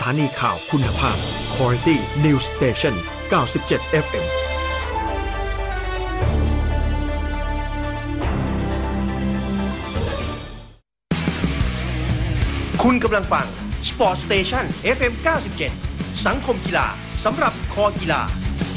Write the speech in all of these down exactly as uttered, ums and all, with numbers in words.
านีข่าวคุณภาพ Quality News Station เก้าสิบเจ็ด เอฟ เอ็มคุณกำลังฟัง Sport Station เอฟ เอ็ม เก้าสิบเจ็ด สังคมกีฬาสำหรับคอกีฬา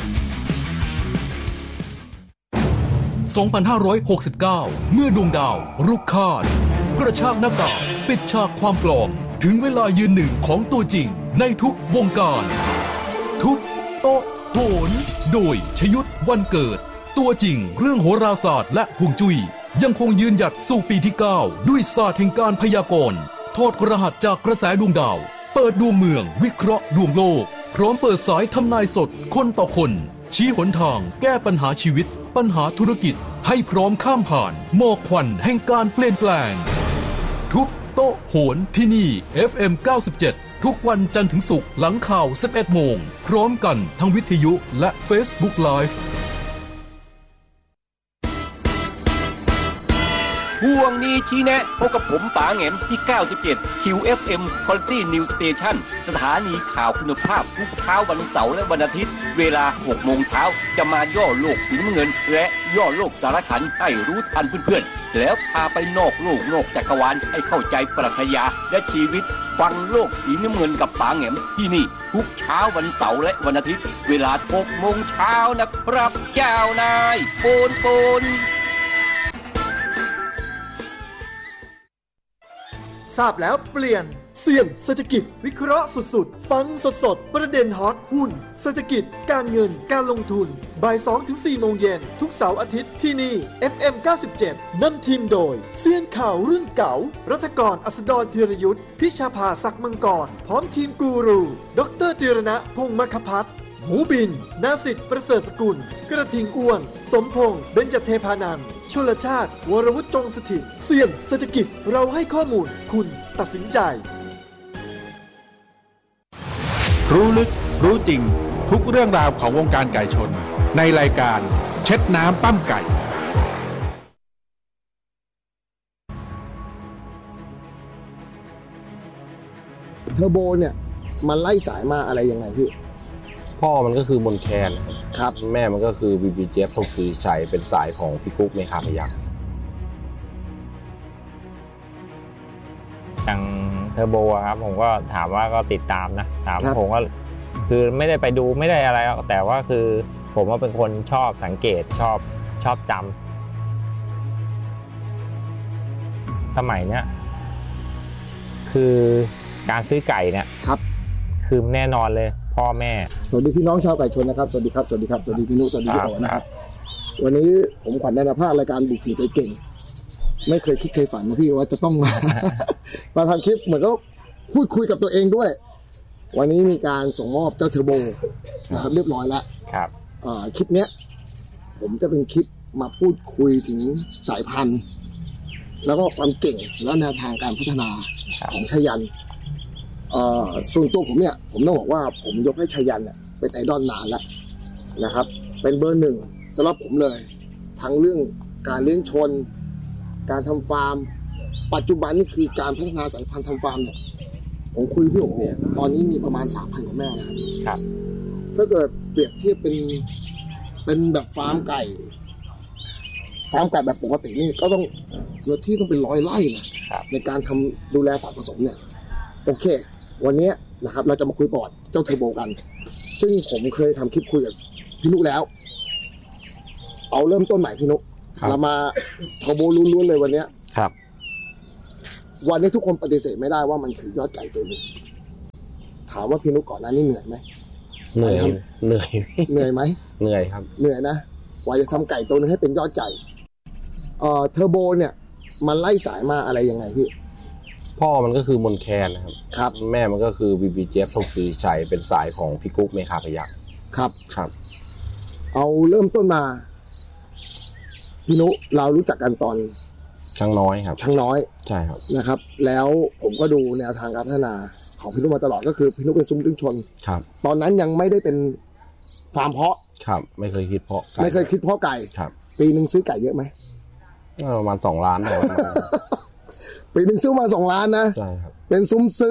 สองพันห้าร้อยหกสิบเก้า เมื่อดวงดาวรุกคาดกระชากหน้ากากปิดฉากความปลอมถึงเวลายืนหนึ่งของตัวจริงในทุกวงการทุบโต๊ะโหนโดยชยุทธวันเกิดตัวจริงเรื่องโหราศาสตร์และฮวงจุ้ยยังคงยืนหยัดสู่ปีที่เก้าด้วยศาสตร์แห่งการพยากรณ์ถอดรหัสจากกระแสดวงดาวเปิดดวงเมืองวิเคราะห์ดวงโลกพร้อมเปิดสายทำนายสดคนต่อคนชี้หนทางแก้ปัญหาชีวิตปัญหาธุรกิจให้พร้อมข้ามผ่านหมอกควันแห่งการเปลี่ยนแปลงทุบโต๊ะโหนที่นี่ เอฟ เอ็ม เก้าสิบเจ็ด ทุกวันจันทร์ถึงศุกร์หลังข่าว สิบเอ็ดโมงพร้อมกันทั้งวิทยุและ Facebook Live ช่วงนี้ชี้แนะพบกับผมป๋าแหงมที่เก้าสิบเจ็ด คิว เอฟ เอ็ม Quality News Station สถานีข่าวคุณภาพทุกเช้าวันเสาร์และวันอาทิตย์เวลา หกโมงเช้าจะมาย่อโลกสีน้ำเงินและย่อโลกสารคันให้รู้ทันเพื่อนๆแล้วพาไปนอกโลกนอกจักรวาลให้เข้าใจปรัชญาและชีวิตฟังโลกสีน้ำเงินกับป๋าแหงมที่นี่ทุกเช้าวันเสาร์และวันอาทิตย์เวลา หกโมงเช้านะครับเจ้านายปูนปูนทราบแล้วเปลี่ยนเสี่ยงเศรษฐกิจวิเคราะห์สุดๆฟังสดๆประเด็นฮอตหุ้นเศรษฐกิจการเงินการลงทุนบ่าย สองถึงสี่ โมงเย็นทุกเสาร์อาทิตย์ที่นี่ เอฟ เอ็ม เก้าสิบเจ็ด นำทีมโดยเซียนข่าวรุ่นเก่ารัฐกรอัสดรธีรยุทธพิชาภาศักดิ์มังกรพร้อมทีมกูรูดร.ธีรณะพงษ์มคพัฒน์หมูบินนาสิทธิ์ประเสริฐสกุลกระทิงอ้วนสมพงษ์เบญจเทพานันท์ชลชาติวรวุฒิจงสถิตเสี่ยงเศรษฐกิจเราให้ข้อมูลคุณตัดสินใจรู้ลึกรู้จริงทุกเรื่องราวของวงการไก่ชนในรายการเช็ดน้ำปั้มไก่เทอร์โบเนี่ยมันไล่สายมาอะไรยังไงพี่พ่อมันก็คือมนแคนครับแม่มันก็คือบีบีเจฟทงศรีชัยเป็นสายของพี่กุ๊กเมฆาพยัคฆ์อย่างเทอร์โบครับผมก็ถามว่าก็ติดตามนะถามผมก็คือไม่ได้ไปดูไม่ได้อะไรแต่ว่าคือผมว่าเป็นคนชอบสังเกตชอบชอบจำสมัยเนี้ยคือการซื้อไก่เนี่ยครับคือแน่นอนเลยพ่อแม่สวัสดีพี่น้องชาวไก่ชนนะครับสวัสดีครับสวัสดีครับสวัสดีพี่นุสวัสดีพี่โอนะครับวันนี้ผมขวัญนนภาพรายการบุกถิ่นใจเก่งไม่เคยคิดเคยฝันนะพี่ว่าจะต้องมามาทำคลิปเหมือนก็พูดคุยกับตัวเองด้วยวันนี้มีการส่งมอบเจ้าเทอร์โบนะครับเรียบร้อยแล้วครับอ่าคลิปเนี้ยผมจะเป็นคลิปมาพูดคุยถึงสายพันธุ์แล้วก็ความเก่งและแนวทางการพัฒนาของชยันส่วนตัวผมเนี่ยผมต้องบอกว่าผมยกให้ชยันเนี่ยเป็นไอดอลนานแล้วนะครับเป็นเบอร์หนึ่งสำหรับผมเลยทั้งเรื่องการเลี้ยงชนการทำฟาร์มปัจจุบันนี่คือการพัฒนาสายพันธุ์ทำฟาร์มเนี่ยผมคุยพี่โอ๋ตอนนี้มีประมาณ สามพัน กว่าแม่นะครับครับถ้าเกิดเปรียบเทียบเป็นเป็นแบบฟาร์มไก่ฟาร์มไก่แบบปกตินี่ก็ต้องเนื้อที่ต้องเป็นร้อยไร่นะในการทำดูแลสัตว์ผสมเนี่ยโอเควันนี้นะครับเราจะมาคุยปอดเจ้าเทอร์โบกันซึ่งผมเคยทำคลิปคุยกับพี่นุกแล้วเอาเริ่มต้นใหม่พี่นุกเรามาเทอร์โบล้วนๆเลยวันนี้ครับวันนี้ทุกคนปฏิเสธไม่ได้ว่ามันคือยอดไก่ตัวนึงถามว่าพี่นุกก่อนหน้านี้เหนื่อยไหมเหนื่อยเหนื่อยเหนื่อยไหมเหนื่อยครับเหนื่อยนะกว่าจะทำไก่ตัวนึงให้เป็นยอดไก่เอ่อเทอร์โบเนี่ยมันไล่สายมาอะไรยังไงพี่พ่อมันก็คือมนแคนนะครับครับแม่มันก็คือบีบีเจฟทงศรีชัยเป็นสายของพี่กุ๊กเมฆาพยัคฆ์ครับครับเอาเริ่มต้นมาพี่นุเรารู้จักกันตอนช่างน้อยครับช่างน้อยใช่ครับนะครับแล้วผมก็ดูแนวทางการพัฒนาของพี่นุมาตลอดก็คือพี่นุเป็นซุ้มดึงชนครับตอนนั้นยังไม่ได้เป็นฟาร์มเพาะครับไม่เคยคิดเพาะไม่เคยคิดเพาะไก่ครับปีนึงซื้อไก่เยอะไหมประมาณสองล้านได้ปีนึงซื้อมาสองล้านนะใช่ครับเป็นซุ้มซื้อ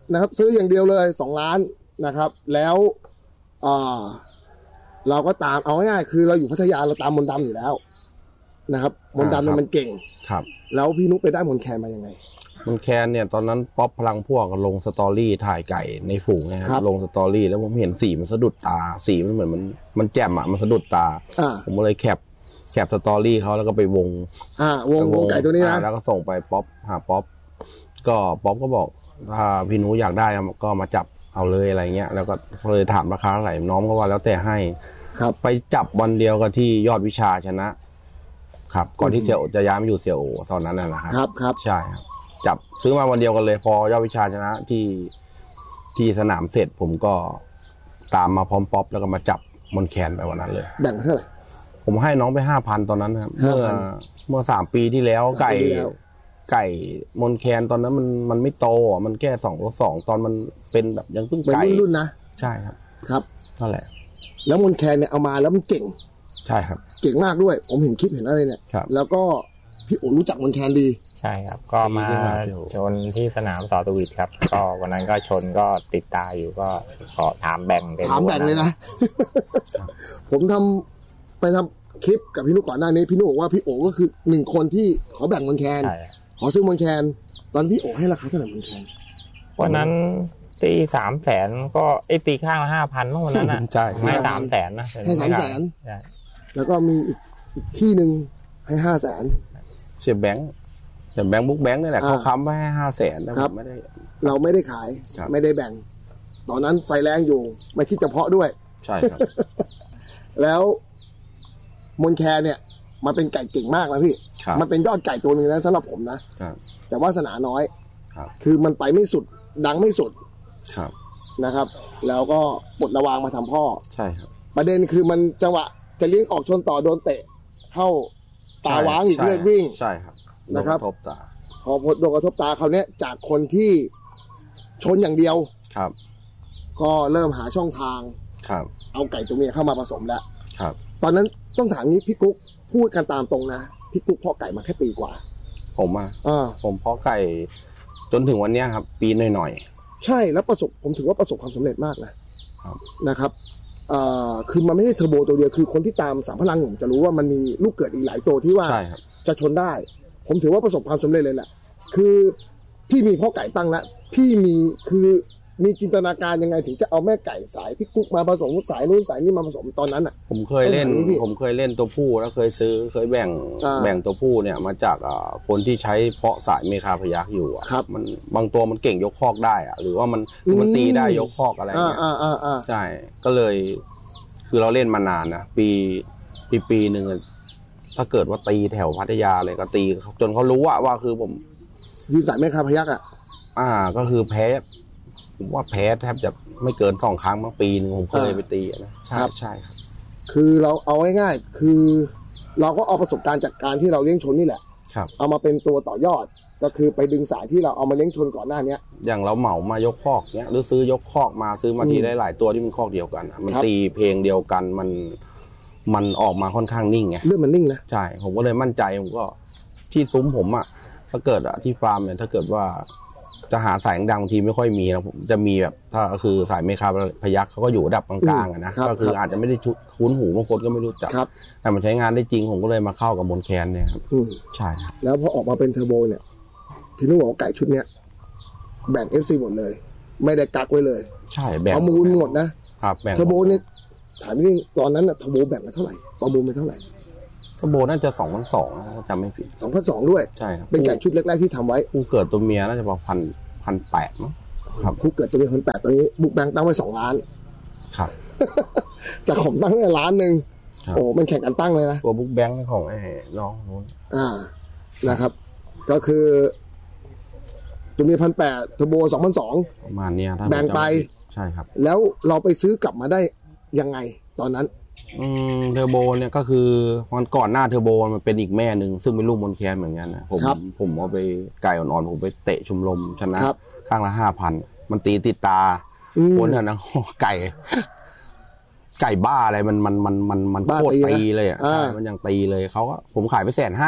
นะครับซื้ออย่างเดียวเลยสองล้านนะครับแล้วอ่าเราก็ตามเอาง่ายๆคือเราอยู่พัทยาเราตามมนต์ดำอยู่แล้วนะครับมนต์ดำเนี่ยมันเก่งครับแล้วพี่นุ๊กไปได้มนต์แคนมายังไงมนต์แคนเนี่ยตอนนั้นป๊อปพลังพวกลงสตอรี่ถ่ายไก่ในฝูงนะครับลงสตอรี่แล้วผมเห็นสีมันสะดุดตาสีมันเหมือนมันมันแจ่มอ่ะมันสะดุดตาผมก็เลยแคปแคปสตอรี่เขาแล้วก็ไปวงอ่าวงวงไก่ตัวนี้นะแล้วก็ส่งไปป๊อปหาป๊อปก็ป๊อปก็บอกถ้าพี่นุ๊กอยากได้ก็มาจับเอาเลยอะไรเงี้ยแล้วก็เลยถามราคาเท่าไหร่น้องก็ว่าแล้วแต่ให้ครับไปจับวันเดียวกับที่ยอดวิชาชนะครับก่อนที่เสี่ยวจะย้ายมาอยู่เสี่ยวตอนนั้นนะครับครับครับใช่ครับจับซื้อมาวันเดียวกันเลยพอยอดวิชาชนะที่ที่สนามเสร็จผมก็ตามมาพร้อมป๊อปแล้วก็มาจับมนแคนไปวันนั้นเลยแบ่งเท่าไหร่ผมให้น้องไปห้าพันตอนนั้นครับเมื่อเมื่อสามปีที่แล้วไก่ไก่มนแคนตอนนั้นมันมันไม่โตมันแค่สองต่อสองตอนมันเป็นแบบยังเพิ่งไก่รุ่นนะใช่ครับครับนั่นแหละแล้วมนแคนเนี่ยเอามาแล้วมันเก่งใช่ครับเก่งมากด้วยผมเห็นคลิปเห็นอะไรเนี่ยแล้วก็พี่โอ๋รู้จักมนแคนดีใช่ครับก็มาชนที่สนามสอตวิทครับก็วันนั้นก็ชนก็ติดตาอยู่ก็ขอถามแบ่งถามแบ่งเลยนะผมทำไปทำคลิปกับพี่นุ๊กก่อนหน้านี้พี่นุ๊กบอกว่าพี่โอ๋ก็คือหนึ่งคนที่ขอแบ่งมนแคนขอซื้อมนแคนตอนพี่โอ๋ให้ราคาเท่าไหร่มนแคนวันนั้นตีสามแสนก็ไอ้ตีข้างละห้าพันเมื่อวันนั้นอ่ะใช่ให้สามแสนนะให้สามแสนแล้วก็มีอีกอีกที่หนึ่งให้ห้าแสนเสียแบงค์เสียแบงค์บุ๊กแบงค์นี่แหละเขาค้ำไว้ให้ห้าแสนนะครับไม่ได้เราไม่ได้ขายไม่ได้แบ่งตอนนั้นไฟแรงอยู่ไม่คิดจะเพาะด้วยใช่ครับแล้วมนแคร์เนี่ยมันเป็นไก่เก่งมากนะพี่มันเป็นยอดไก่ตัวหนึ่งนะสำหรับผมนะแต่วาสนาน้อยคือมันไปไม่สุดดังไม่สุดนะครับแล้วก็ปลดระวางมาทำพ่อใช่ครับประเด็นคือมันจังหวะจะเลี้ยงออกชนต่อโดนเตะเข้าตาว้างอีกเลือดวิ่งใช่ครับนะครับทบตาพอโดนกระทบตาเขาเนี้ยจากคนที่ชนอย่างเดียวครับก็เริ่มหาช่องทางครับเอาไก่ตัวเมียเข้ามาผสมแล้วครับตอนนั้นต้องถามนี้พี่กุ๊กพูดกันตามตรงนะพี่กุ๊กเพาะไก่มาแค่ปีกว่าผมอ่ะผมเพาะไก่จนถึงวันนี้ครับปีหน่อยๆใช่แล้วประสบผมถือว่าประสบความสำเร็จมากนะครับนะครับอ่าคือมันไม่ใช่เทอร์โบตัวเดียวคือคนที่ตามสามพลังผมจะรู้ว่ามันมีลูกเกิดอีกหลายตัวที่ว่าจะชนได้ผมถือว่าประสบความสำเร็จเลยแหละคือพี่มีพ่อไก่ตั้งแล้วพี่มีคือมีจินตนาการยังไงถึงจะเอาแม่ไก่สายพี่กุ๊กมาผสมสายนู้นสายนี้มาผสมตอนนั้นอ่ะผมเคยเล่นผมเคยเล่นตัวผู้แล้วเคยซื้อเคยแบ่งแบ่งตัวผู้เนี่ยมาจากคนที่ใช้เพาะสายเมคาพยัคฆ์อยู่อ่ะมันบางตัวมันเก่งยกคอกได้อ่ะหรือว่ามันมันตีได้ยกคอกอะไรเงี้ยใช่ก็เลยคือเราเล่นมานานนะปีปีปีหนึ่งถ้าเกิดว่าตีแถวพัทยาเลยก็ตีจนเขารู้ว่าว่าคือผมยืนสายแม่คาพยัคฆ์อ่ะอ่าก็คือแพ้ผมว่าแพ้แทบจะไม่เกินสองครั้งมั้งปีนึงผมเคยไปตีนะใช่ใช่ครับคือเราเอาง่ายๆคือเราก็เอาประสบการณ์จากการที่เราเลี้ยงชนนี่แหละครับเอามาเป็นตัวต่อยอดก็คือไปดึงสายที่เราเอามาเลี้ยงชนก่อนหน้านี้อย่างเราเหมามายกคอกเนี้ยหรือซื้อยกคอกมาซื้อมาทีได้หลายตัวที่มันคอกเดียวกันมันตีเพลงเดียวกันมันมันออกมาค่อนข้างนิ่งไงเรื่องมันนิ่งนะใช่ผมก็เลยมั่นใจผมก็ที่ซุ้มผมอ่ะถ้าเกิดอ่ะที่ฟาร์มเนี่ยถ้าเกิดว่าจะหาสายดังทีไม่ค่อยมีนะผมจะมีแบบถ้าคือสายเมคาพยัคฆ์เขาก็อยู่ระดับกลางๆอ่ะนะก็คืออาจจะไม่ได้คุ้นหูบางคนก็ไม่รู้จักแต่มันใช้งานได้จริงผมก็เลยมาเข้ากับมนแคนเนี่ยครับใช่แล้วพอออกมาเป็นเทอร์โบเนี่ยพี่นุ๊กบอกไก่ชุดเนี้ยแบ่ง เอฟ ซี หมดเลยไม่ได้กักไว้เลยใช่แบ่งประมูลหมดนะครับเทอร์โบเนี่ยถามนิดนึงตอนนั้นเทอร์โบแบ่งกันเท่าไหร่ประมูลไปเท่าไหร่เทอร์โบน่าจะสองพันสองจำไม่ผิดสองพันสองด้วยใช่ครับเป็นไก่ชุดแรกๆที่ทำไว้คู่เกิดตัวเมียน่าจะประมาณพันแปดมั้งครับคู่เกิดตัวเมียพันแปดตอนนี้บุกแบงค์ตั้งไว้สองล้านครับจากผมตั้งไว้ล้านหนึ่งโอ้มันแข่งกันตั้งเลยนะตัวบุกแบงค์ของไอ้น้องนู้นอ่านะครับก็คือตัวเมียพันแปดเทอร์โบสองพันสองประมาณนี้แบ่งไปใช่ครับแล้วเราไปซื้อกลับมาได้ยังไงตอนนั้นอืมเทอร์โบเนี่ยก็คือมันก่อนหน้าเทอร์โบมันเป็นอีกแม่หนึ่งซึ่งเป็นลูกมนแคนเหมือนกันนะผมผมเอาไปไก่อ่อนๆผมไปเตะชมรมชนะข้างละห้าพันมันตีติดตาคนเนี่ยนะไก่ไก่บ้าอะไรมันมันมันมันมันโคตรตีเลยอ่ะมันยังตีเลยเขาก็ผมขายไปแสนห้า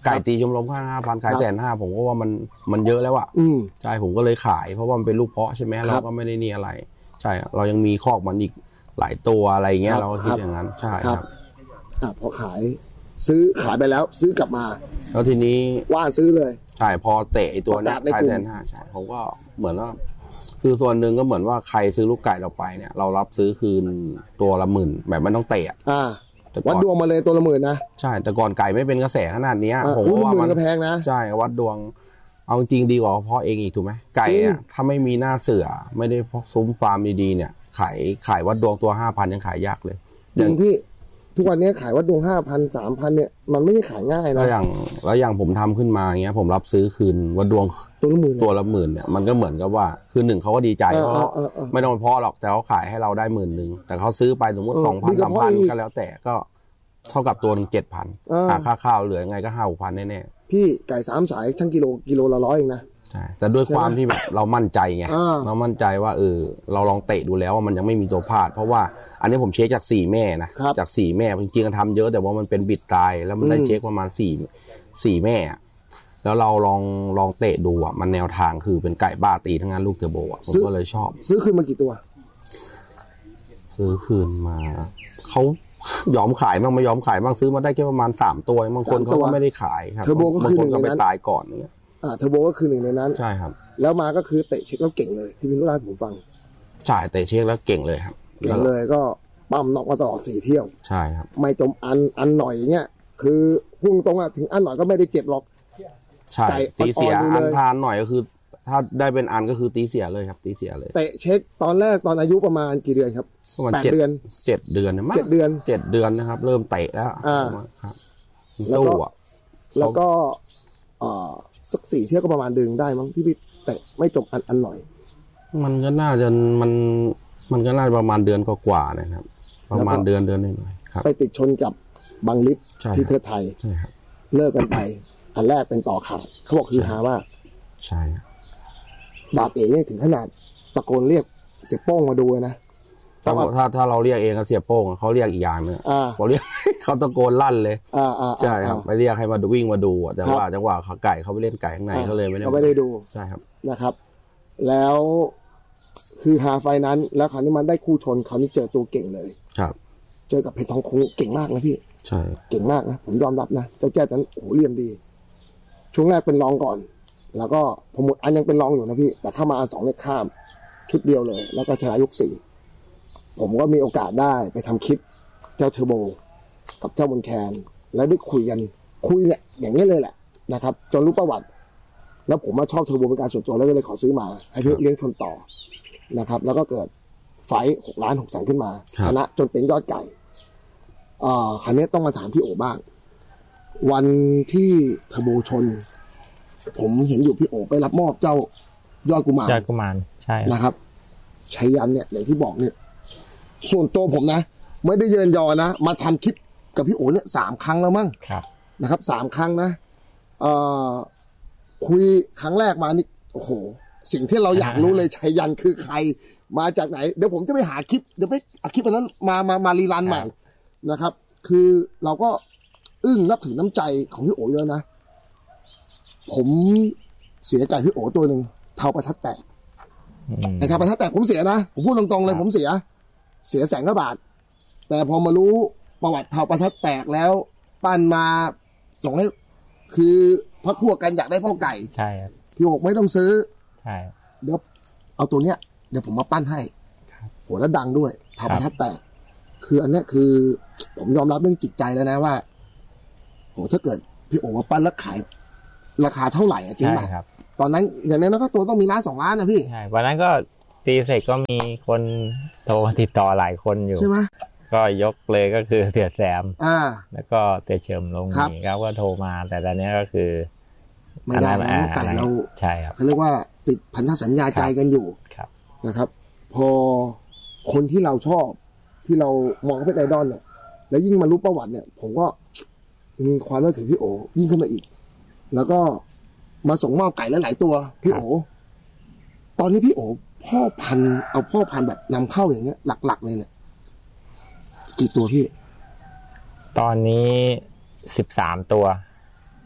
ไก่ตีชมรมค่าห้าพันขายแสนห้าผมก็ว่ามันมันเยอะแล้วอ่ะใช่ผมก็เลยขายเพราะว่ามันเป็นลูกเพาะใช่ไหมเราก็ไม่ได้นี่อะไรใช่เรายังมีคอกมันอีกหลายตัวอะไรเงี้ยเราก็คิดอย่างนั้นใช่ครับอ่ะพอขายซื้อขายไปแล้วซื้อกลับมาแล้วทีนี้ว่านซื้อเลยใช่พอเตะไอตัวนี้ขายแสนห้าใช่ผมก็เหมือนว่าคือส่วนหนึ่งก็เหมือนว่าใครซื้อลูกไก่เราไปเนี่ยเรารับซื้อคืนตัวละหมื่นแบบไม่ต้องเตะอ่าวัดดวงมาเลยตัวละหมื่นนะใช่แต่ก่อนไก่ไม่เป็นกระแสขนาดนี้ผมว่ามันแพงนะใช่วัดดวงเอาจริงดีกว่าเพาะเองอีกถูกไหมไก่อ่ะถ้าไม่มีหน้าเสือไม่ได้ซุ้มฟาร์มดีๆเนี่ยขายขายวัดดวงตัวห้าพันยังขายยากเลยจริงพี่ทุกวันนี้ขายวัดดวงห้าพันสามพันเนี่ยมันไม่ได้ขายง่ายนะแล้วอย่างแล้วอย่างผมทำขึ้นมาเงี้ยผมรับซื้อคืนวัดดวงตัวละหมื่นตัวละหมื่นเนี่ยมันก็เหมือนกับว่าคือหนึ่งเขาก็ดีใจเพราะไม่ต้องไปเพาะหรอกแต่เขาขายให้เราได้หมื่นหนึ่งแต่เขาซื้อไปสมมติสองพันสามพันก็แล้วแต่ก็เท่ากับตัวหนึ่งเจ็ดพันค่าข้าวเหลือยังไงก็ห้าหกพันแน่ๆพี่ไก่สามสายทั้งกิโลกิโลละร้อยเองนะใช่แต่ด้วยความที่แบบเรามั่นใจไงเรามั่นใจว่าเออเราลองเตะดูแล้วว่ามันยังไม่มีตัวพลาดเพราะว่าอันนี้ผมเช็คจากสี่แม่นะจากสี่แม่จริงๆทำเยอะแต่ว่ามันเป็นบิดตายแล้วมันได้เช็คประมาณสี่สี่แม่แล้วเราลองลองเตะดูอ่ะมันแนวทางคือเป็นไก่บ้าตีทั้งนั้นลูกเทอร์โบอ่ะผมก็เลยชอบซื้อคืนมากี่ตัวซื้อคืนมาเขายอมขายบ้างไม่ยอมขายบ้างซื้อมาได้แค่ประมาณสามตัวบางคนเขาก็ไม่ได้ขายครับเทอร์โบก็คือหนึ่งในนั้นไปตายก่อนเนี่ยอ่าเทอร์โบก็คือหนึ่งในนั้นใช่ครับแล้วมาก็คือเตะเช็คแล้วเก่งเลยที่พี่นุชเล่าให้ผมฟังใช่เตะเช็คแล้วเก่งเลยครับเก่งเลยก็ปั้มน็อกมาตลอดสี่เที่ยวใช่ครับไม่จมอันอันหน่อยเงี้ยคือพุ่งตรงอ่ะถึงอันหน่อยก็ไม่ได้เจ็บหรอกใช่ตีเสียอันทานหน่อยก็คือถ้าได้เป็นอันก็คือตีเสียเลยครับตีเสียเลยเตะเช็คตอนแรกตอนอายุประมาณกี่เดือนครับแปดเดือนเจ็ดเดือนนะมั้งเจ็ดเดือนเจ็ดเดือนนะครับเริ่มเตะแล้วอ่าครับสู้อ่ะแล้วก็อ่าสักสี่เที่ยวก็ประมาณเดือนได้มั้งที่พี่เตะไม่จบอันอันหน่อยมันก็น่าจะมันมันก็น่าจะประมาณเดือนกว่าๆนะครับประมาณเดือนเดือนหน่อยๆครับไปติดชนกับบังลิฟที่เทศไทยใช่ครับเลิกกันไปอันแรกเป็นต่อขาดเขาบอกคือหาว่าใช่ดาบเอกนี่ถึงขนาดตะโกนเรียกเสียโป้งมาดูนะถ้าถ้าถ้าเราเรียกเองก็เสียโป้งเขาเรียกอีกอย่างนึงเขาเรียกเขาตะโกนลั่นเลยใช่ครับไปเรียกให้มาดูวิ่งมาดูแต่ว่าจังหวะเขาไก่เขาไปเล่นไก่ข้างในเขาเลยไม่ได้เขาไม่ได้ดูใช่ครับนะครับแล้วคือหาไฟนั้นแล้วคราวนี้มันได้คู่ชนคราวนี้เจอตัวเก่งเลยครับเจอกับเพชรทองคงเก่งมากนะพี่ใช่เก่งมากนะผมยอมรับนะเจ้าแก้วนั้นโอ้โหเลี่ยมดีช่วงแรกเป็นรองก่อนแล้วก็ผมหมดอันยังเป็นรองอยู่นะพี่แต่ถ้ามาอันสองเนี่ยข้ามชุดเดียวเลยแล้วก็ชนะยกสี่ผมก็มีโอกาสได้ไปทำคลิปเจ้าเทอร์โบกับเจ้าบนแคนแล้วได้คุยกันคุยเนี่ยอย่างนี้เลยแหละนะครับจนรู้ประวัติแล้วผมมาชอบเทอร์โบเป็นการส่วนตัวแล้วก็เลยขอซื้อมาให้เพื่อเลี้ยงชนต่อนะครับแล้วก็เกิดไฟหกล้านหกแสนขึ้นมาชนะจนเป็นยอดไก่อ่าคราวนี้ต้องมาถามพี่โอบ้างวันที่เทอร์โบชนผมเห็นอยู่พี่โอไปรับมอบเจ้ายอดกุมารยอดกุมารใช่นะครับชัยยันเนี่ยอย่างที่บอกเนี่ยส่วนตัวผมนะไม่ได้เยินยอนะมาทำคลิปกับพี่โอเนี่ยสามครั้งแล้วมั้งนะครับสามครั้งนะเอ่อคุยครั้งแรกมานี่โอ้โหสิ่งที่เราอยากรู้เลยชัยยันคือใครมาจากไหนเดี๋ยวผมจะไปหาคลิปเดี๋ยวไปเอาคลิปอันนั้นมามามารีรันใหม่นะครับคือเราก็อึ้งนับถือน้ำใจของพี่โอเยอะนะผมเสียใจพี่โอตัวหนึ่งเท้าประทัดแตกไอ้เท้าประทัดแตกผมเสียนะผมพูดตรงๆเลยผมเสียเสียแสนกว่าบาทแต่พอมารู้ประวัติเท้าประทัดแตกแล้วปั้นมาส่งให้คือพักพวกกันอยากได้พ่อไก่ใช่ครับพี่โอไม่ต้องซื้อใช่เดี๋ยวเอาตัวเนี้ยเดี๋ยวผมมาปั้นให้โหแล้วดังด้วยเท้าประทัดแตกคืออันเนี้ยคือผมยอมรับเรื่องจิตใจแล้วนะว่าโหถ้าเกิดพี่โอมาปั้นแล้วขายราคาเท่าไหร่จริงไหมตอนนั้นอย่างนั้นก็ตัวต้องมีล้านสองล้านนะพี่ใช่วันนั้นก็ตีเสร็จก็มีคนโทรติดต่อหลายคนอยู่ใช่ไหมก็ยกเลยก็คือเสียแซมอ่าแล้วก็เตเฉิมลงนี่ครับก็โทรมาแต่ตอนนี้ก็คือไม่ได้แล้วไก่เราใช่ครับเขาเรียกว่าติดพันธสัญญาใจกันอยู่นะครับพอคนที่เราชอบที่เรามองเป็นไอดอลเนี่ยแล้วยิ่งมารู้ประวัติเนี่ยผมก็มีความรู้สึกพี่โอยิ่งขึ้นมาอีกแล้วก็มาส่งมอบไก่หลายๆตัวพี่โอตอนนี้พี่โอพ่อพันธุ์เอาพ่อพันธุ์แบบนำเข้าอย่างเงี้ยหลักๆเลยเนี่ยกี่ตัวพี่ตอนนี้สิบสามตัว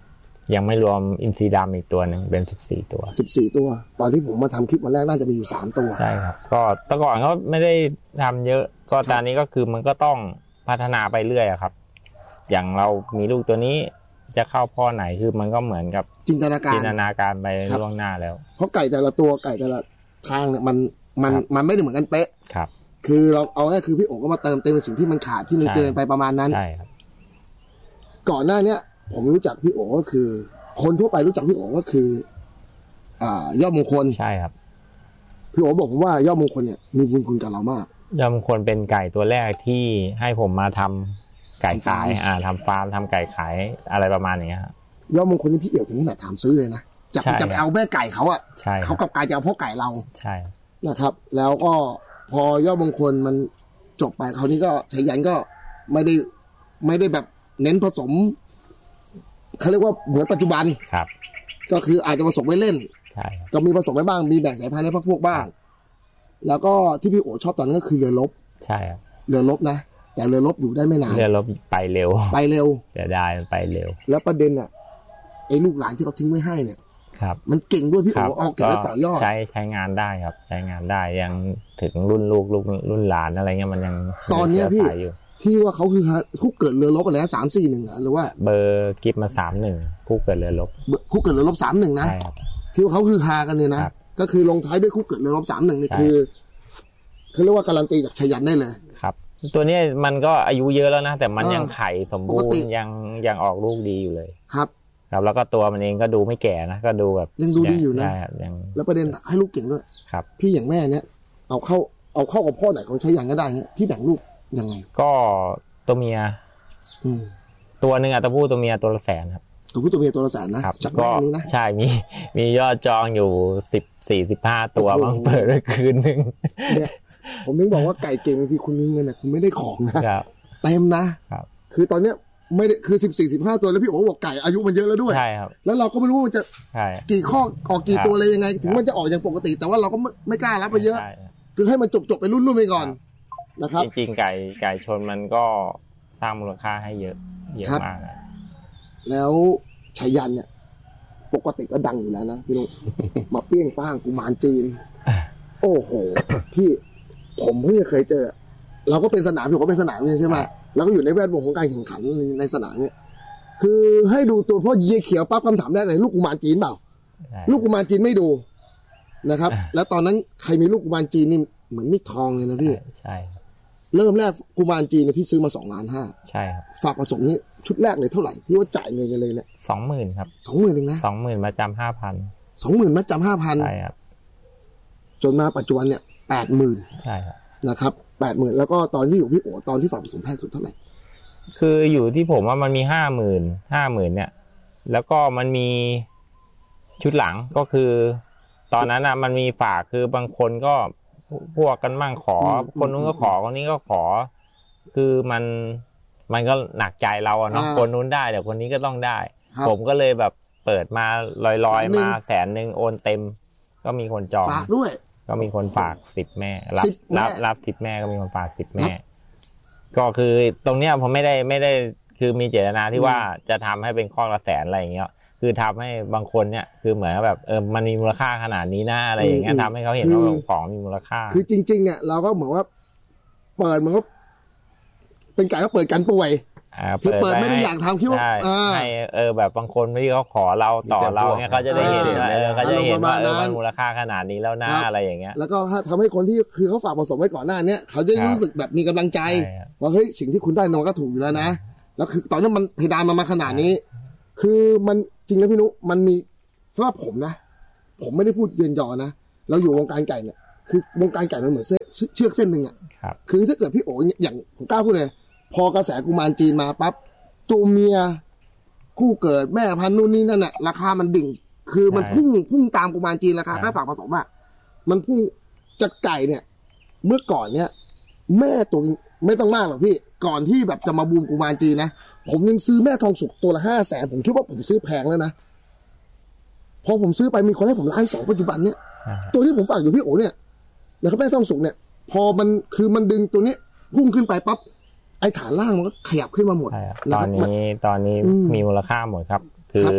ยังไม่รวมอินทรีดำอีกตัวหนึ่งเป็นสิบสี่ตัวสิบสี่ตัวตอนที่ผมมาทำคลิปวันแรกน่าจะมีอยู่สามตัวใช่ครับก็แต่ก่อนเขาไม่ได้ทำเยอะก็ตอนนี้ก็คือมันก็ต้องพัฒนาไปเรื่อยครับอย่างเรามีลูกตัวนี้จะเข้าพ่อไหนคือมันก็เหมือนกับจินตนาการจินตนาการไปล่วงหน้าแล้วเพราะไก่แต่ละตัวไก่แต่ละทางเนี่ยมันมันมันไม่ได้เหมือนกันเป๊ะครับคือเราเอาง่ายคือพี่โอ๋ก็มาเติมเต็มในสิ่งที่มันขาดที่มันเกินไปประมาณนั้นใช่ครับก่อนหน้าเนี้ยผมรู้จักพี่โอ๋ก็คือคนทั่วไปรู้จักพี่โอ๋ก็คืออ่ายอดมงคลใช่ครับพี่โอ๋บอกผมว่ายอดมงคลเนี่ยมีบุญคุณกับเรามากยอดมงคลเป็นไก่ตัวแรกที่ให้ผมมาทำไก่ขายอ่าทำฟาร์มทำไก่ขายอะไรประมาณนี้ครับยอดมงคลนี่พี่เอี่ยวถึงขนาดถามซื้อเลยนะจะจะไปเอาแม่ไก่เขาอ่ะเขากับกายจะเอาพ่อไก่เราใช่นะครับแล้วก็พอยอดมงคลมันจบไปคราวนี้ก็ชัยยันก็ไม่ได้ไม่ได้แบบเน้นผสมเขาเรียกว่าเหมือนปัจจุบันครับก็คืออาจจะผสมไว้เล่นใช่ก็มีผสมไว้บ้างมีแบ่งสายพันธุ์ให้พวกพวกบ้างแล้วก็ที่พี่โอ๋ชอบตอนนั้นก็คือเรือรบใช่ครับเรือรบนะแต่เรือรบอยู่ได้ไม่นานเรือรบไปเร็วไปเร็วเดี๋ยวได้ไปเร็วแล้วประเด็นอ่ะไอ้ลูกหลานที่เขาทิ้งไว้ให้เนี่ยครับมันเก่งด้วยพี่โอ๋เอาเก็บไว้ต่อยอดใช้ใช้งานได้ครับใช้งานได้ยังถึงรุ่นลูกลูกรุ่นหลานอะไรเงี้ยมันยังตอนนี้พี่ที่ว่าเขาคือคู่เกิดเรือรบอะไรนะสามสี่หนึ่งหรือว่าเบอร์กิฟมาสามหนึ่งคู่เกิดเรือรบคู่เกิดเรือรบสามหนึ่งนะที่ว่าเขาคือฮากันเนี่ยนะก็คือลงท้ายด้วยคู่เกิดเรือรบสามหนึ่งนี่คือเขาเรียกว่าการันตีจากชัยยันได้เลยครับตัวนี้มันก็อายุเยอะแล้วนะแต่มันยังไข่สมบูรณ์ยังยังออกลูกดีอยู่เลยครับครับแล้วก็ตัวมันเองก็ดูไม่แก่นะก็ดูแบบยังดูดีอยู่นะยังแล้วประเด็นให้ลูกเก่งด้วยครับพี่อย่างแม่เนี้ยเอาเข้าเอาเข้ากับพ่อไหนของชัยยันก็ได้เนี่ยพี่แบ่งลูกยังไงก็ตัวเมียตัวหนึ่งอ่ะตัวผู้ตัวเมียตัวละแสนครับตัวผู้ตัวเมียตัวละแสนนะจากแม่นี้นะใช่มีมียอดจองอยู่สิบสี่สิบห้าตัวบ้างเปิดไปคืนหนึ่งเนี่ยผมถึงบอกว่าไก่เก่งบางทีคุณมีเงินนะคุณไม่ได้ของนะเต็มนะครับคือตอนเนี้ยไม่ได้คือสิบสี่สิบห้าตัวแล้วพี่โอ๋บอกไก่อายุมันเยอะแล้วด้วยใช่ครับแล้วเราก็ไม่รู้ว่ามันจะกี่ข้อออกกี่ตัวอะไรยังไงถึงมันจะออกอย่างปกติแต่ว่าเราก็ไม่กล้ารับไปเยอะคือให้มันจบจบไปรุ่นๆไปก่อนนะครับจริงๆไก่ไก่ชนมันก็สร้างมูลค่าให้เยอะเยอะมากแล้วชัยยันเนี่ยปกติก็ดังอยู่แล้วนะพี่นุ๊กมาเปี้ยงป้างกุมารจีนโอ้โหพี่ผมเพิ่งเคยเจอเราก็เป็นสนามอยู่ก็เป็นสนามใช่ไหมแล้วก็อยู่ในแวดวงของการแข่งขันในสนามเนี่ยคือให้ดูตัวพ่อเยี่ยเขียวปั๊บคำถามแรกเลยลูกกุมารจีนเปล่าลูกกุมารจีนไม่ดูนะครับแล้วตอนนั้นใครมีลูกกุมารจีนนี่เหมือนมิดทองเลยนะพี่ใช่เริ่มแรกกุมารจีนเนี่ยพี่ซื้อมาสองล้านห้าใช่ครับฝากผสมนี่ชุดแรกเลยเท่าไหร่ที่ว่าจ่ายเงินกันเลยเนี่ยสองหมื่นครับสองหมื่นเองนะสองหมื่นมาจำห้าพันสองหมื่นมาจำห้าพันใช่ครับจนมาปัจจุบันเนี่ยแปดหมื่นใช่ครับนะครับแปดหมื่นแล้วก็ตอนที่อยู่พี่โอ๋ตอนที่ฝากผสมแพงสุดเท่าไหร่คืออยู่ที่ผมว่ามันมีห้าหมื่นห้าหมื่นเนี่ยแล้วก็มันมีชุดหลังก็คือตอนนั้นอ่ะมันมีฝากคือบางคนก็พวกกันมั่งขอคนนู้นก็ขอคนนี้ก็ขอคือมันมันก็หนักใจเราอะเนาะคนนู้นได้แต่คนนี้ก็ต้องได้ผมก็เลยแบบเปิดมาลอยๆมาแสนหนึ่งโอนเต็มก็มีคนจองฝากด้วยก็มีคนฝากสิบแม่รับรับรับสิบแม่ก็มีคนฝากสิบแม่ก็คือตรงเนี้ยผมไม่ได้ไม่ได้คือมีเจตนาที่ว่าจะทำให้เป็นข้อละแสนอะไรอย่างเงี้ยคือทำให้บางคนเนี่ยคือเหมือนแบบเออมันมีมูลค่าขนาดนี้นะอะไรอย่างเงี้ยทำให้เขาเห็นว่าของมีมูลค่าคือจริงๆเนี่ยเราก็เหมือนว่าเปิดมันก็เป็นการก็เปิดกันป่วยคือเปิดไม่ได้อยากทำคิดว่าให้เออแบบบางคนที่เขาขอเราต่อเราเนี่ยเขาจะได้เห็นเออเขาจะเห็นว่าเออมันมูลค่าขนาดนี้แล้วนะอะไรอย่างเงี้ยแล้วก็ทำให้คนที่คือเขาฝากผสมไว้ก่อนหน้านี้เขาจะรู้สึกแบบมีกำลังใจว่าเฮ้ยสิ่งที่คุณได้มันก็ถูกอยู่แล้วนะแล้วคือตอนนั้นมันเพดานมันมาขนาดนี้คือมันจริงนะพี่นุมันมีสำหรับผมนะผมไม่ได้พูดเยินยอนะเราอยู่วงการไก่เนี่ยคือวงการไก่มันเหมือนเชือกเส้นหนึ่งอ่ะคือถ้าเกิดพี่โอ๋อย่างผมกล้าพูดเลยพอกระแสกุมารจีนมาปั๊บตัวเมียคู่เกิดแม่พันธุ์นู่นนี่นั่นแหละราคามันดิ่งคือมันพุ่งพุ่งตามกุมารจีนราคาแค่ฝากผสมอ่ะมันพุ่งจากไก่เนี่ยเมื่อก่อนเนี่ยแม่ตัวไม่ต้องมากหรอกพี่ก่อนที่แบบจะมาบูมกุมารจีนนะผมยังซื้อแม่ทองสุกตัวละห้าแสนผมคิดว่าผมซื้อแพงแล้วนะพอผมซื้อไปมีคนให้ผมล้านสองปัจจุบันเนี่ยตัวที่ผมฝากอยู่พี่โอ๋เนี่ยนะครับแม่ทองสุกเนี่ยพอมันคือมันดึงตัวนี้พุ่งขึ้นไปปั๊บไอ้ฐานล่างมันก็ขยับขึ้นมาหมดตอนนี้ตอนนี้มีมูลค่าหมดครับคือ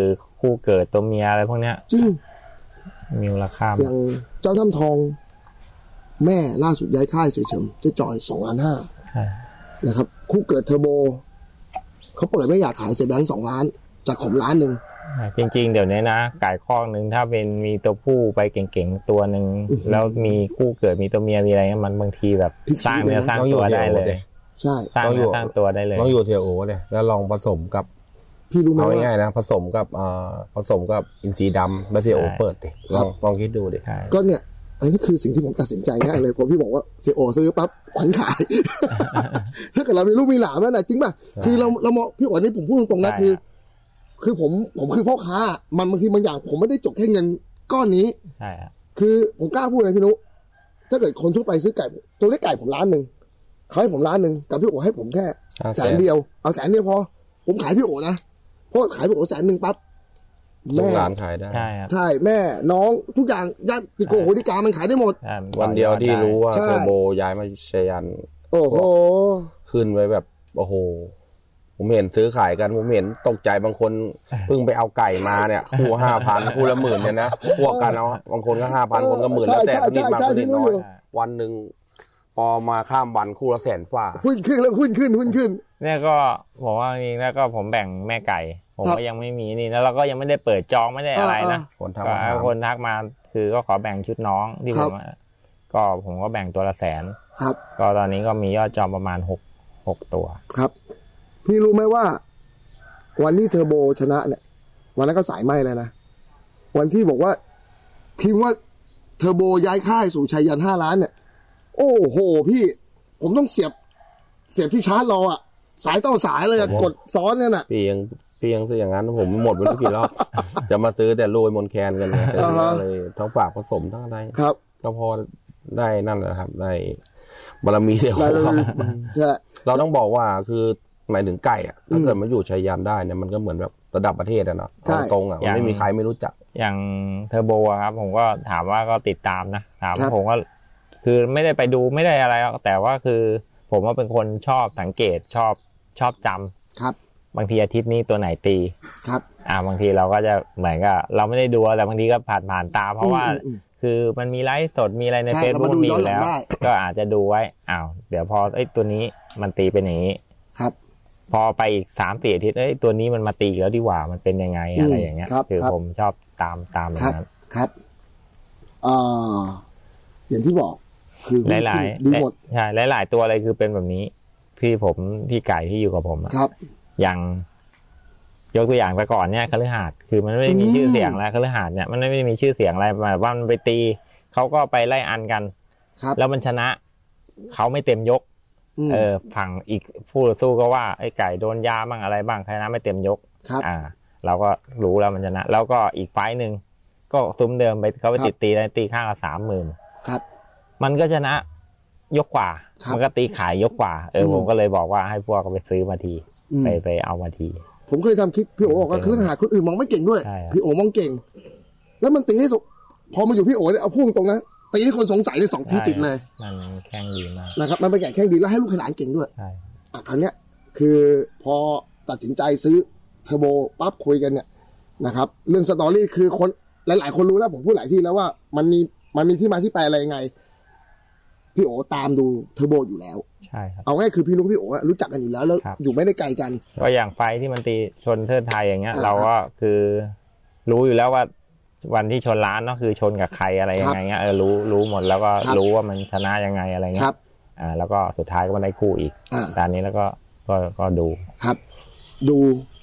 คู่เกิดตัวเมียอะไรพวกเนี้ยจริงมีมูลค่าอย่างเจ้าถ้ำทองแม่ล่าสุดย้ายค่ายเสียเฉิมจะจอยสองล้านห้านะครับคู่เกิดเทอร์โบเขาเปิดไม่อยากขายเสียแบงค์สองล้านจากผมล้านหนึ่งจริงๆเดี๋ยวนี้นะไก่ข้อหนึ่งถ้าเป็นมีตัวผู้ไปเก่งๆตัวหนึ่งแล้วมีคู่เกิดมีตัวเมียมีอะไรมันบางทีแบบสร้างเนื้อสร้างตัวได้เลยใช่สร้างเนื้อสร้างตัวได้เลยต้องอยู่เทียโอเนี่ยแล้วลองผสมกับพี่รู้ไหมเอาง่ายๆนะผสมกับอ่าผสมกับอินทรีดำแล้วเทียโอเปิดดิลองลองคิดดูดิก็เนี่ยอันนี้คือสิ่งที่ผมตัดสินใจง่ายเลยผมพี่บอกว่าเทียโอซื้อปั๊บขวัญขายถ้าเกิดเรามีลูกมีหลานนั่นแหละจริงป่ะคือเราเรามองพี่อ๋อนี่ผมพูดตรงๆนะคือคือผมผมคือพ่อค้ามันบางทีบางอย่างผมไม่ได้จบแค่เงินก้อนนี้ใช่ครับคือผมกล้าพูดเลยพี่นุถ้าเกิดคนทั่วไปซื้อไก่ตัวเล็กไก่ผมล้านหนึ่งเขาให้ผมล้านหนึ่งแต่พี่โอ๋ให้ผมแค่แสนเดียวเอาแสนเดียวพอผมขายพี่โอ๋นะเพราะขายพี่โอ๋แสนหนึ่งปั๊บแม่ร้านขายได้ใช่ครับใช่แม่น้องทุกอย่างญาติโกโหติกามันขายได้หมดวันเดียวที่รู้ว่าเทอร์โบย้ายมาชัยยันโอ้โหขึ้นไว้แบบโอ้โหผมเห็นซื้อขายกันผมเห็นตกใจบางคนเพิ่งไปเอาไก่มาเนี่ยคู่ห้าพันคู่ละหมื่นเนี่ยนะพวกกันเอาบางคนก็ห้าพันคนก็หมื่นแล้วแต่นิดมาก็นิดน้อยวันหนึ่งพอมาข้ามวันคู่ละแสนฝ่าหุ้นขึ้นแล้วหุ้นขึ้นหุ้นขึ้นเนี่ยก็บอกว่าจริงแล้วก็ผมแบ่งแม่ไก่ผมก็ยังไม่มีนี่แล้วเราก็ยังไม่ได้เปิดจองไม่ได้อะไรนะคนทักมาคนทักมาคือก็ขอแบ่งชุดน้องที่ผมก็ผมก็แบ่งตัวละแสนครับก็ตอนนี้ก็มียอดจองประมาณหกหกตัวครับพี่รู้ไหมว่าวันที่เทอร์โบชนะเนี่ยวันนั้นก็สายไหมแล้วนะวันที่บอกว่าพิมพ์ว่าเทอร์โบย้ายค่ายสู่ชัยยันห้าล้านเนี่ยโอ้โหพี่ผมต้องเสียบเสียบที่ชาร์จรออ่ะสายต่อสายเลยกดซ้อนเนี่ยน่ะพี่ยังพี่ยังซื้ออย่างนั้นผมหมดไปทุกกี่รอบจะมาซื้อแต่โรยมนแคนกันเนี่ยเลยทั้งฝากผสมทั้งอะไรครับก็พอได้นั่นแหละครับได้บารมีเดียวใช่เราต้องบอกว่าคือหมายถึงไก่อ่ะถ้าเกิดมาอยู่ชัยยันได้เนี่ยมันก็เหมือนแบบระดับประเทศอะเนาะตรงๆอ่ะมันไม่มีใครไม่รู้จักอย่างเทอร์โบครับผมก็ถามว่าก็ติดตามนะถามผมก็คือไม่ได้ไปดูไม่ได้อะไรแต่ว่าคือผมว่าเป็นคนชอบสังเกตชอบชอบจำครับบางทีอาทิตย์นี้ตัวไหนตีครับอ่าบางทีเราก็จะเหมือนกับเราไม่ได้ดูแต่บางทีก็ผ่านผ่านตาเพราะว่าคือมันมีไลฟ์สดมีอะไรใน Facebook มีอยู่แล้วก็อาจจะดูไว้อ้าวเดี๋ยวพอไอ้ตัวนี้มันตีเป็นอย่างนี้ครับพอไปอีกสามสี่อาทิตย์เอ้ยตัวนี้มันมาตีแล้วดีกว่ามันเป็นยังไงอะไรอย่างเงี้ยคือผมชอบตามตามอย่างนั้นครับอ่าอย่างที่บอกคือหลายๆดีหมดใช่หลายๆตัวอะไรคือเป็นแบบนี้ที่ผมที่ไก่ที่อยู่กับผมครับอย่างยกตัวอย่างแต่ก่อนเนี่ยคฤหาสน์คือมันไม่ได้มีชื่อเสียงแล้วคฤหาสน์เนี่ยมันไม่ได้มีชื่อเสียงอะไรแบบว่ามันไปตีเขาก็ไปไล่อันกันแล้วมันชนะเขาไม่เต็มยกเออฝั่งอีกผู้สู้ก็ว่าไอ้ไก่โดนยาบ้างอะไรบ้างใครนะไม่เต็มยกอ่าเราก็รู้แล้วมันชนะแล้วก็อีกไฟนึงก็ซุ้มเดิมไปเขาไปติดตีแล้วตีข้างละสามหมื่นครับมันก็ชนะยกกว่ามันก็ตีขายยกกว่าเออผมก็เลยบอกว่าให้พวกก็ไปซื้อมาทีไปไปเอามาทีผมเคยทำคลิปพี่โอ๋บอกว่าคือหาคนอื่นมองไม่เก่งด้วยพี่โอ๋มองเก่งแล้วมันตีให้พอมาอยู่พี่โอ๋เนี่ยเอาพุ่งตรงนะตีให้คนสงสัยในสองทีติดเลยมันแข้งดีมากนะครับมันเป็นแก่แข้งดีแล้วให้ลูกขลานเก่งด้วยใช่อ่ะครั้งเนี้ยคือพอตัดสินใจซื้อเทอร์โบปั๊บคุยกันเนี่ยนะครับเรื่องสตอรี่คือคนหลายๆคนรู้แล้วผมพูดหลายที่แล้วว่ามันมีมันมีที่มาที่ไปอะไรยังไงพี่โอ๋ตามดูเทอร์โบอยู่แล้วใช่ครับเอาง่ายคือพี่นุ๊กพี่โอ๋รู้จักกันอยู่แล้วแล้วอยู่ไม่ได้ไกลกันก็อย่างไฟที่มันตีชนเทิดไทยอย่างเงี้ยเราก็คือรู้อยู่แล้วว่าวันที่ชนร้านเนาะคือชนกับใครอะไรยังไงเงี้ยเออรู้รู้หมดแล้วก็รู้ว่ามันชนะยังไงอะไรเงี้ยอ่าแล้วก็สุดท้ายก็มาได้คู่อีกตอนนี้แล้วก็ก็ก็ดูครับดู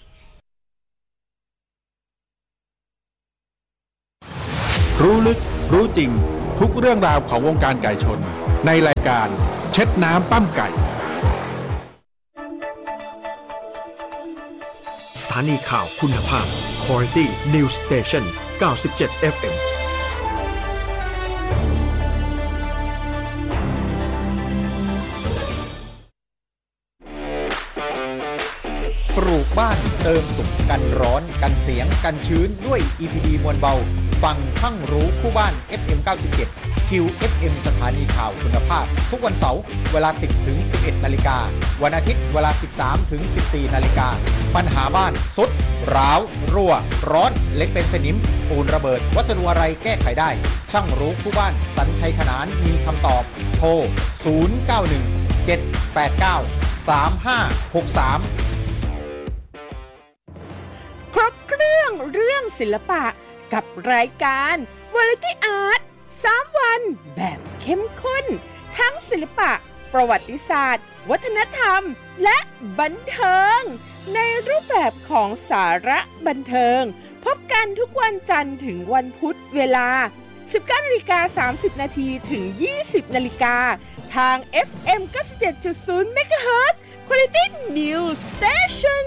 รู้ลึกรู้จริงทุกเรื่องราวของวงการไก่ชนในรายการเช็ดน้ำปั้มไก่สถานีข่าวคุณภาพ Quality News Station เก้าสิบเจ็ด เอฟ เอ็มปลูกบ้านเติมสุขกันร้อนกันเสียงกันชื้นด้วย อี พี ดี มวลเบาฟังช่างรู้คู่บ้าน เอฟ เอ็ม เก้าสิบเจ็ด คิว เอฟ เอ็ม สถานีข่าวคุณภาพทุกวันเสาร์เวลา สิบถึงสิบเอ็ด นาฬิกาวันอาทิตย์เวลา สิบสามถึงสิบสี่ นาฬิกาปัญหาบ้านสุดร้าวรั่วร้อนเล็กเป็นสนิมปูนระเบิดวัสดุอะไรแก้ไขได้ช่างรู้คู่บ้านสัญชัยขนานมีคำตอบโทรศูนย์ เก้า หนึ่ง เจ็ด แปด เก้า สาม ห้า หก สามครบเครื่องเรื่องศิลปะกับรายการ Variety Art สาม วันแบบเข้มข้นทั้งศิลปะประวัติศาสตร์วัฒนธรรมและบันเทิงในรูปแบบของสาระบันเทิงพบกันทุกวันจันทร์ถึงวันพุธเวลา สิบเก้านาฬิกาสามสิบ นาทีถึง ยี่สิบ นาฬิกาทาง เอฟ เอ็ม เก้าสิบเจ็ดจุดศูนย์ เมกะเฮิรตซ์ Quality News Station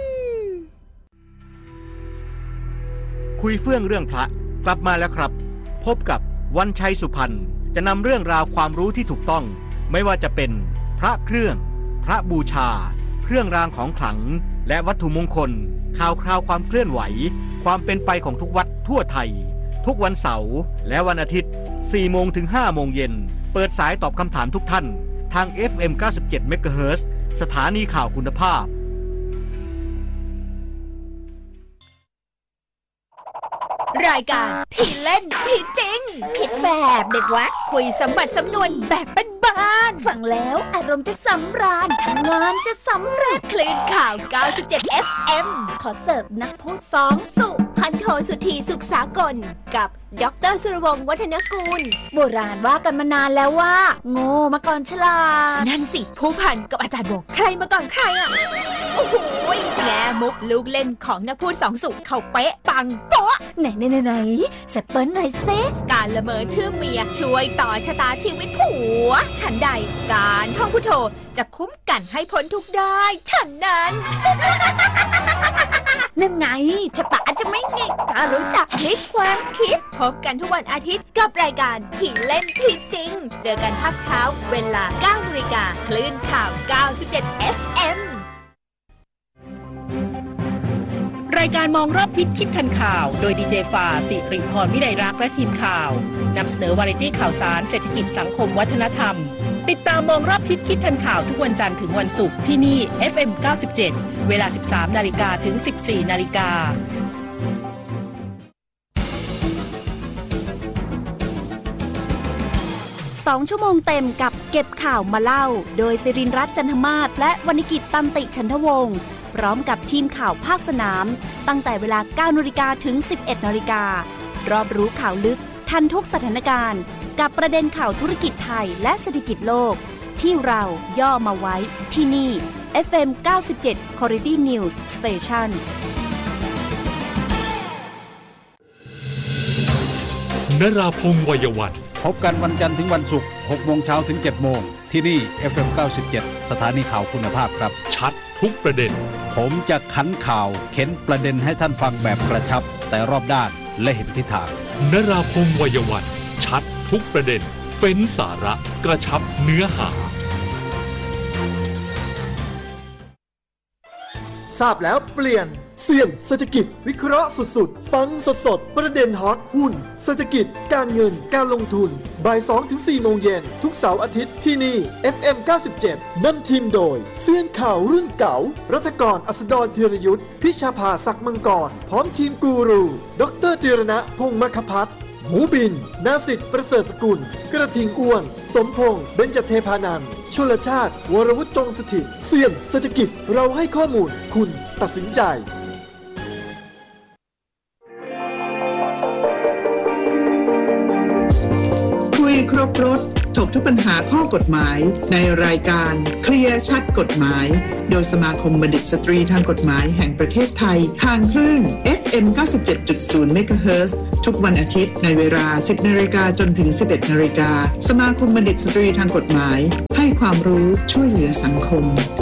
คุยเฟื่องเรื่องพระกลับมาแล้วครับพบกับวันชัยสุพรรณจะนำเรื่องราวความรู้ที่ถูกต้องไม่ว่าจะเป็นพระเครื่องพระบูชาเครื่องรางของขลังและวัตถุมงคลข่าวคราวความเคลื่อนไหวความเป็นไปของทุกวัดทั่วไทยทุกวันเสาร์และวันอาทิตย์ สี่โมงถึงห้าโมงเย็นเปิดสายตอบคำถามทุกท่านทาง เอฟ เอ็ม เก้าสิบเจ็ด เมกะเฮิรตซ์ สถานีข่าวคุณภาพรายการที่เล่นที่จริงคิดแบบเด็กวัดคุยสมบัติสำนวนแบบบ้านๆฟังแล้วอารมณ์จะสำราญทำงานจะสำเร็จคลื่นข่าว เก้าสิบเจ็ด เอฟ เอ็ม ขอเสิร์ฟนักพูดสองสุพันโทสุธีสุขสากลกับดร.สุรวงศ์วัฒนกูลโบราณว่ากันมานานแล้วว่าโง่มาก่อนฉลาดนั่นสิผู้พันกับอาจารย์โบใครมาก่อนใครอ่ะโอ้โหแง่มุกลูกเล่นของนักพูดสองสุเขาเป๊ะปังโป๊ะไหนไหนไหนไหนแซปเปิ้ลหน่อยเซการละเมอชื่อเมียช่วยต่อชะตาชีวิตผัวฉันใดการท่องพุทโธจะคุ้มกันให้พ้นทุกได้ฉันนั้นนั่นไงจะปะจะไม่หงิกถ้ารู้จักพลิกความคิดพบกันทุกวันอาทิตย์กับรายการที่เล่นที่จริงเจอกันภาคเช้าเวลา เก้านาฬิกาคลื่นข่าว เก้าสิบเจ็ด เอฟ เอ็มรายการมองรอบทิศคิดทันข่าวโดยดีเจฟ้าสิริพรวิไลรักษ์และทีมข่าวนำเสนอวาไรตี้ข่าวสารเศรษฐกิจสังคมวัฒนธรรมติดตามมองรอบทิศคิดทันข่าวทุกวันจันทร์ถึงวันศุกร์ที่นี่ เอฟ เอ็ม เก้าสิบเจ็ด เวลา สิบสามนาฬิกาถึง สิบสี่นาฬิกาสองชั่วโมงเต็มกับเก็บข่าวมาเล่าโดยศิรินทร์รัตน์จันทมาศและวรรณกิจตันติฉันทวงศ์พร้อมกับทีมข่าวภาคสนามตั้งแต่เวลา เก้านาฬิกาถึง สิบเอ็ดนาฬิการอบรู้ข่าวลึกทันทุกสถานการณ์กับประเด็นข่าวธุรกิจไทยและเศรษฐกิจโลกที่เราย่อมาไว้ที่นี่ เอฟ เอ็ม เก้าสิบเจ็ด Quality News Station นราพงษ์วัยวันพบกันวันจันทร์ถึงวันศุกร์ หกโมงเช้าถึง เจ็ดโมงที่นี่ เอฟ เอ็ม เก้าสิบเจ็ด สถานีข่าวคุณภาพครับชัดทุกประเด็นผมจะขันข่าวเข็นประเด็นให้ท่านฟังแบบกระชับแต่รอบด้านและเห็นทิศทางนราพงษ์วัยวันชัดทุกประเด็นเฟ้นสาระกระชับเนื้อหาทราบแล้วเปลี่ยนเสี่ยงเศรษฐกิจวิเคราะห์สุดๆฟังสดๆประเด็นฮอตหุ้นเศรษฐกิจการเงินการลงทุนบ่าย สองถึงสี่ โมงเย็นทุกเสาร์อาทิตย์ที่นี่ เอฟ เอ็ม เก้าสิบเจ็ด นำทีมโดยเซียนข่าวรุ่นเก่ารัฐกรอัสดรธีรยุทธพิชาภาศักดิ์มังกรพร้อมทีมกูรูดร.ธีรณะพงษ์มคพัฒน์หมูบินนาสิทธิ์ประเสริฐสกุลกระทิงอ้วนสมพงษ์เบญจเทพานันท์ชลชาติวรวุฒิจงสถิตเสี่ยงเศรษฐกิจเราให้ข้อมูลคุณตัดสินใจคุยครบรถถกทุกปัญหาข้อกฎหมายในรายการเคลียร์ชัดกฎหมายโดยสมาคมบัณฑิตสตรีทางกฎหมายแห่งประเทศไทยทางคลื่น เอฟ เอ็ม เก้าสิบเจ็ดจุดศูนย์ เมกะเฮิรตซ์ทุกวันอาทิตย์ในเวลา สิบนาฬิกาจนถึง สิบเอ็ดนาฬิกาสมาคมบัณฑิตสตรีทางกฎหมายให้ความรู้ช่วยเหลือสังคม